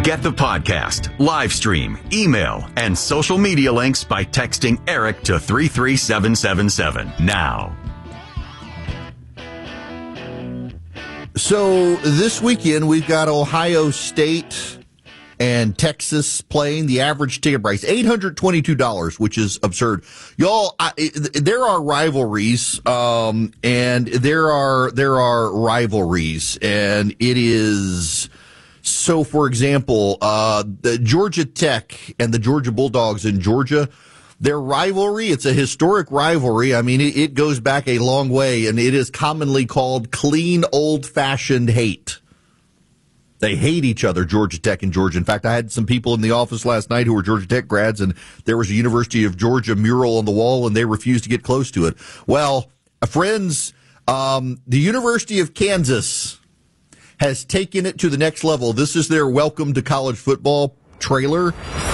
Get the podcast, live stream, email, and social media links by texting Eric to 33777 now. So this weekend, we've got Ohio State and Texas playing. The average ticket price, $822, which is absurd. Y'all, there are rivalries, and there are rivalries, and it is... So, for example, the Georgia Tech and the Georgia Bulldogs in Georgia, their rivalry, it's a historic rivalry. I mean, it goes back a long way, and it is commonly called clean, old-fashioned hate. They hate each other, Georgia Tech and Georgia. In fact, I had some people in the office last night who were Georgia Tech grads, and there was a University of Georgia mural on the wall, and they refused to get close to it. Well, friends, the University of Kansas has taken it to the next level. This is their welcome to college football trailer.